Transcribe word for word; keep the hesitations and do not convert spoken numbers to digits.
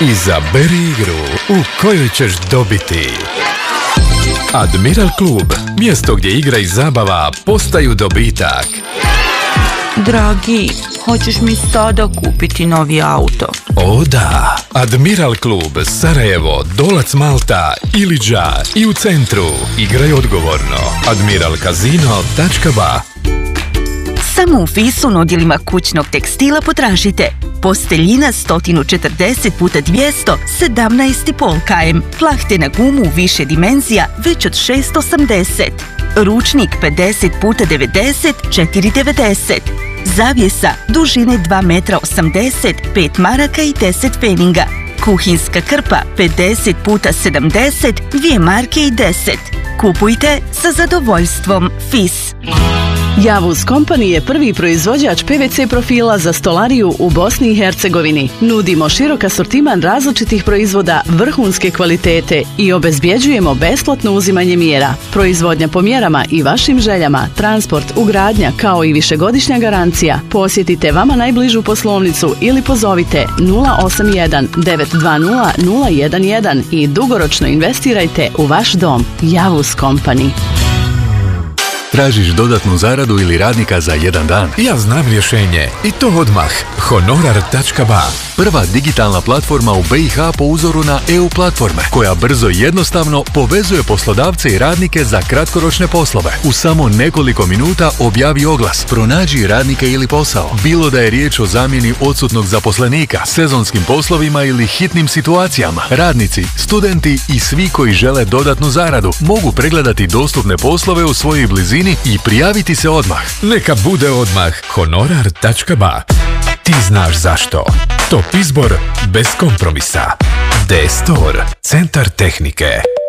Izaberi igru u kojoj ćeš dobiti. Admiral klub, mjesto gdje igra i zabava postaju dobitak. Dragi, hoćeš mi sada kupiti novi auto? O da, Admiral klub, Sarajevo, Dolac Malta, Iliđa i u centru. Igraj odgovorno. admiral casino tačka ba. Samo u Fisu na odjelima kućnog tekstila potražite posteljina sto četrdeset puta dvjesto, sedamnaest i pol kilometara, plahte na gumu više dimenzija već od šest osamdeset, ručnik pedeset puta devedeset, četiri devedeset, zavjesa dužine dva metra osamdeset, pet maraka i deset pfeninga, kuhinska krpa pedeset puta sedamdeset, dvije marke i deset. Kupujte sa zadovoljstvom. Fis. Javuz Company je prvi proizvođač P V C profila za stolariju u Bosni i Hercegovini. Nudimo širok asortiman različitih proizvoda vrhunske kvalitete i obezbjeđujemo besplatno uzimanje mjera. Proizvodnja po mjerama i vašim željama, transport, ugradnja kao i višegodišnja garancija. Posjetite vama najbližu poslovnicu ili pozovite nula osam jedan devet dva nula nula jedan jedan i dugoročno investirajte u vaš dom. Javuz Company. Tražiš dodatnu zaradu ili radnika za jedan dan? Ja znam rješenje i to odmah. honorar tačka ba. Prva digitalna platforma u B i H po uzoru na E U platforme, koja brzo i jednostavno povezuje poslodavce i radnike za kratkoročne poslove. U samo nekoliko minuta objavi oglas, pronađi radnike ili posao. Bilo da je riječ o zamjeni odsutnog zaposlenika, sezonskim poslovima ili hitnim situacijama. Radnici, studenti i svi koji žele dodatnu zaradu mogu pregledati dostupne poslove u svojoj blizini i prijaviti se odmah. Neka bude odmah. honorar tačka ba. Ti znaš zašto. Top izbor bez kompromisa. D-Store, centar tehnike.